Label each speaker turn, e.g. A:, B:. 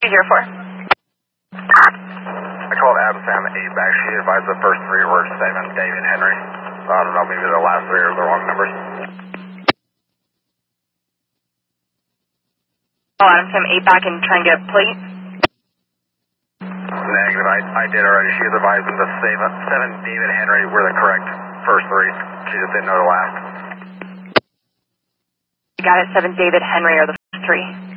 A: 204.
B: I called Absam 8 back. She advised the first three were 7 David Henry. So I don't know, maybe the last three are the wrong numbers.
A: Oh, Absam 8 back and try and get a plate.
B: Negative, I did already. She was advising the 7 David Henry were the correct first three. She just didn't know the last.
A: You got it, 7 David Henry are the first three.